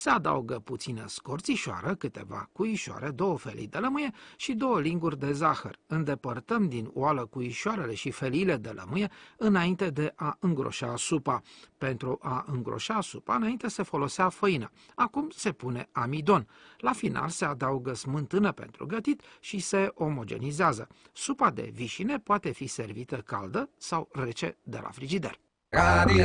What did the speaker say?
Se adaugă puțină scorțișoară, câteva cuișoare, 2 felii de lămâie și 2 linguri de zahăr. Îndepărtăm din oală cuișoarele și feliile de lămâie înainte de a îngroșa supa. Pentru a îngroșa supa, înainte se folosea făină. Acum se pune amidon. La final se adaugă smântână pentru gătit și se omogenizează. Supa de vișine poate fi servită caldă sau rece de la frigider.